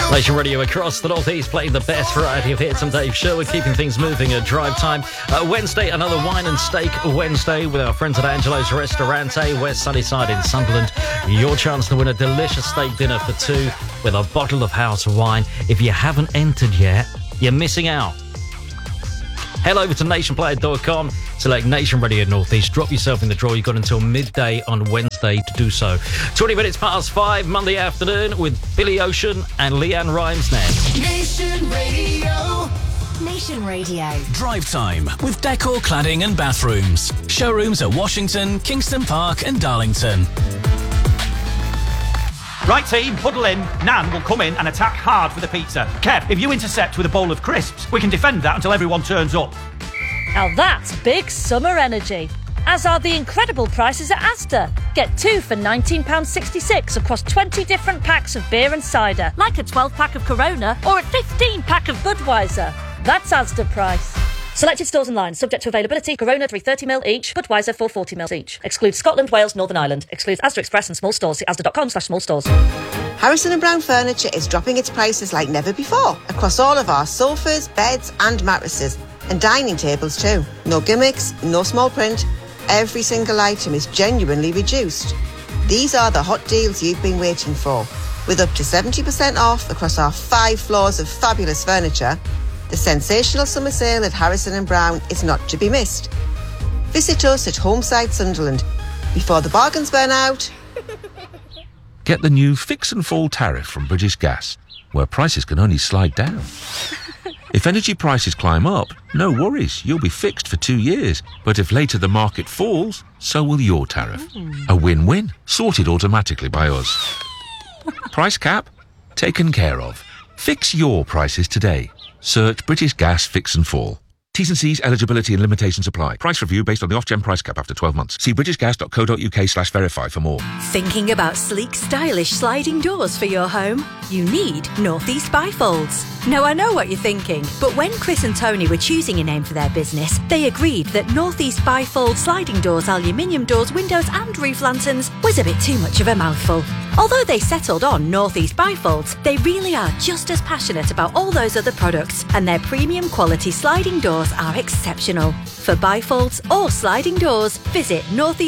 Nation Radio across the Northeast, playing the best variety of hits. I'm Dave Sherwood, keeping things moving at drive time. Wednesday, another wine and steak Wednesday with our friends at Angelo's Ristorante, West Sunnyside in Sunderland. Your chance to win a delicious steak dinner for two with a bottle of house wine. If you haven't entered yet, you're missing out. Head over to nationplayer.com, select Nation Radio Northeast, drop yourself in the draw. You've got until midday on Wednesday to do so. 20 minutes past 5, Monday afternoon, with Billy Ocean and Leanne Rhymes next. Nation Radio. Nation Radio. Drive time with Decor Cladding and Bathrooms. Showrooms at Washington, Kingston Park and Darlington. Right team, huddle in. Nan will come in and attack hard for the pizza. Kev, if you intercept with a bowl of crisps, we can defend that until everyone turns up. Now that's big summer energy. As are the incredible prices at Asda. Get 2 for £19.66 across 20 different packs of beer and cider, like a 12-pack of Corona or a 15-pack of Budweiser. That's Asda price. Selected stores and lines, subject to availability. Corona 330ml each, Budweiser 440ml each. Excludes Scotland, Wales, Northern Ireland. Excludes Asda Express and small stores. See asda.com/small stores. Harrison & Brown Furniture is dropping its prices like never before across all of our sofas, beds and mattresses, and dining tables too. No gimmicks, no small print. Every single item is genuinely reduced. These are the hot deals you've been waiting for. With up to 70% off across our 5 floors of fabulous furniture, the sensational summer sale at Harrison & Brown is not to be missed. Visit us at Homeside, Sunderland, before the bargains burn out. Get the new Fix and Fall tariff from British Gas, where prices can only slide down. If energy prices climb up, no worries, you'll be fixed for 2 years. But if later the market falls, so will your tariff. A win-win, sorted automatically by us. Price cap? Taken care of. Fix your prices today. Search British Gas Fix and Fall. T's and C's, eligibility and limitations apply. Price review based on the off-gen price cap after 12 months. See britishgas.co.uk/verify for more. Thinking about sleek, stylish sliding doors for your home? You need Northeast Bifolds. Now, I know what you're thinking, but when Chris and Tony were choosing a name for their business, they agreed that Northeast Bifold sliding doors, aluminium doors, windows and roof lanterns was a bit too much of a mouthful. Although they settled on Northeast Bifolds, they really are just as passionate about all those other products, and their premium quality sliding doors are exceptional. For bifolds or sliding doors, visit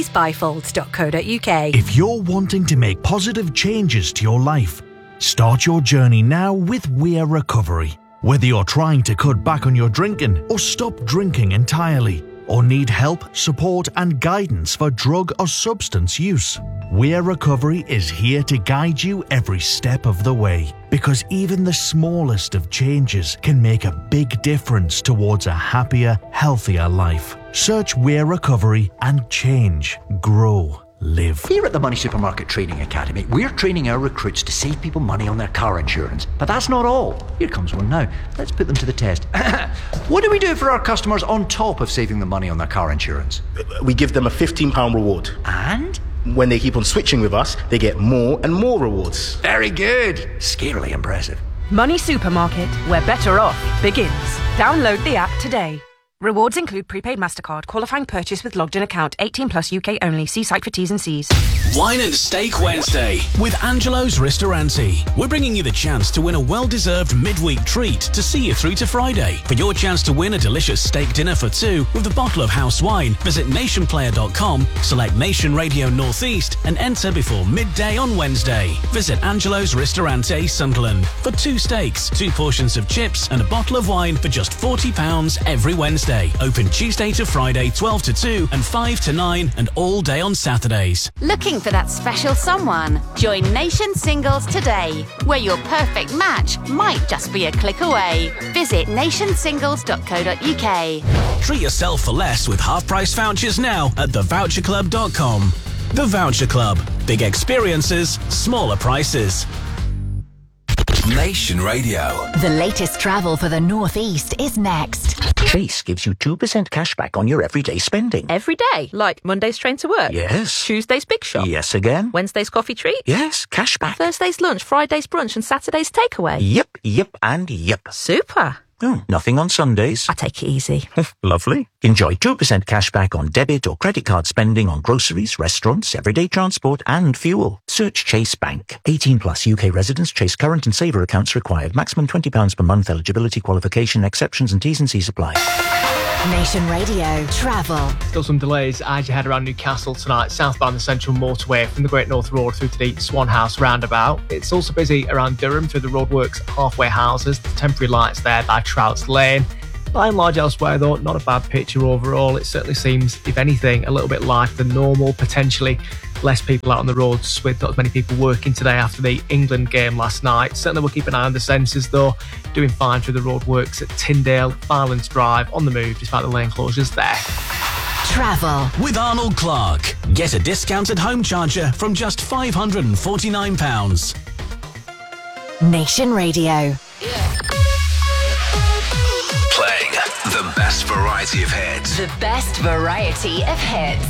northeastbifolds.co.uk. If you're wanting to make positive changes to your life, start your journey now with Weir Recovery. Whether you're trying to cut back on your drinking or stop drinking entirely, or need help, support and guidance for drug or substance use, Weir Recovery is here to guide you every step of the way. Because even the smallest of changes can make a big difference towards a happier, healthier life. Search Weir Recovery and change, grow, live. Here at the Money Supermarket Training Academy, we're training our recruits to save people money on their car insurance. But that's not all. Here comes one now. Let's put them to the test. What do we do for our customers on top of saving them money on their car insurance? We give them a £15 reward. And? When they keep on switching with us, they get more and more rewards. Very good. Scarily impressive. Money Supermarket, where better off begins. Download the app today. Rewards include prepaid MasterCard, qualifying purchase with logged in account, 18 plus UK only. See site for T's and C's. Wine and Steak Wednesday with Angelo's Ristorante. We're bringing you the chance to win a well-deserved midweek treat to see you through to Friday. For your chance to win a delicious steak dinner for two with a bottle of house wine, visit nationplayer.com, select Nation Radio Northeast and enter before midday on Wednesday. Visit Angelo's Ristorante, Sunderland for 2 steaks, 2 portions of chips and a bottle of wine for just £40 every Wednesday. Open Tuesday to Friday 12 to 2 and 5 to 9 and all day on Saturdays. Looking for that special someone? Join Nation Singles today, where your perfect match might just be a click away. Visit nationsingles.co.uk. Treat yourself for less with half-price vouchers now at thevoucherclub.com. The Voucher Club. Big experiences, smaller prices. Nation Radio. The latest travel for the Northeast is next. Chase gives you 2% cash back on your everyday spending. Every day? Like Monday's train to work? Yes. Tuesday's big shop? Yes again. Wednesday's coffee treat? Yes, cash back. Thursday's lunch, Friday's brunch and Saturday's takeaway? Yep, and yep. Super. Oh, nothing on Sundays? I take it easy. Lovely. Enjoy 2% cashback on debit or credit card spending on groceries, restaurants, everyday transport and fuel. Search Chase Bank. 18 plus UK residents. Chase current and saver accounts required. Maximum £20 per month. Eligibility qualification. Exceptions and T's and C's apply. Nation Radio Travel. Still some delays as you head around Newcastle tonight, southbound the Central Motorway from the Great North Road through to the Swan House roundabout. It's also busy around Durham through the roadworks halfway houses, the temporary lights there by Trouts Lane. By and large elsewhere though, not a bad picture overall. It certainly seems, if anything, a little bit lighter than normal, potentially less people out on the roads with not as many people working today after the England game last night. Certainly we'll keep an eye on the sensors though, doing fine through the roadworks at Tyndale, Firelands Drive, on the move despite the lane closures there. Travel with Arnold Clark. Get a discounted home charger from just £549. Nation Radio. Playing the best variety of hits. The best variety of hits.